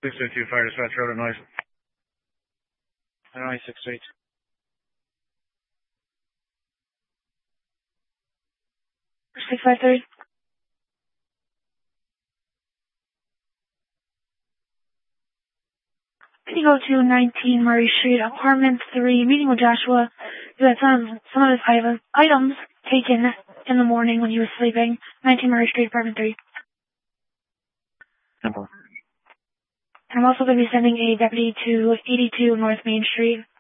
622 Fire Dispatch Road at Noise. Noise 628. 653. Can you go to 19 Murray Street, apartment 3, meeting with Joshua. You had some of his items taken in the morning when he was sleeping. 19 Murray Street, apartment 3. Simple. I'm also going to be sending a deputy to 82 North Main Street.